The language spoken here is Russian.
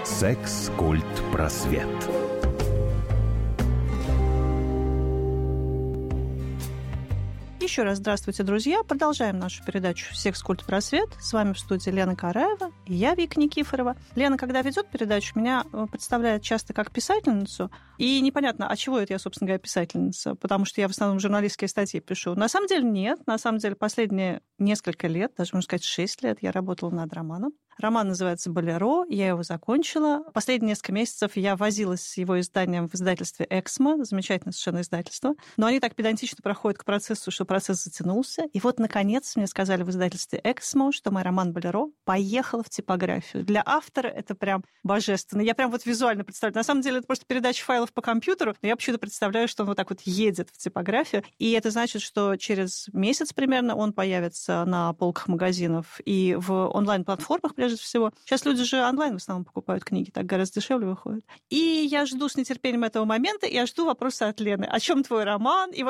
Секс-культ просвет. Еще раз здравствуйте, друзья. Продолжаем нашу передачу «Секс-культ просвет». С вами в студии Лена Караева и я, Вика Никифорова. Лена, когда ведет передачу, меня представляет часто как писательницу. И непонятно, а чего это я, собственно говоря, писательница? Потому что я в основном журналистские статьи пишу. На самом деле нет. На самом деле последние несколько лет, даже можно сказать 6 лет, я работала над романом. Роман называется «Болеро», я его закончила. Последние несколько месяцев я возилась с его изданием в издательстве «Эксмо», замечательное совершенно издательство. Но они так педантично проходят к процессу, что процесс затянулся. И вот, наконец, мне сказали в издательстве «Эксмо», что мой роман «Болеро» поехал в типографию. Для автора это прям божественно. Я прям вот визуально представляю. На самом деле это просто передача файлов по компьютеру, но я почему-то представляю, что он вот так вот едет в типографию. И это значит, что через месяц примерно он появится на полках магазинов и в онлайн-платформах, прежде всего. Сейчас люди же онлайн в основном покупают книги, так гораздо дешевле выходит. И я жду с нетерпением этого момента, и я жду вопроса от Лены. О чем твой роман? И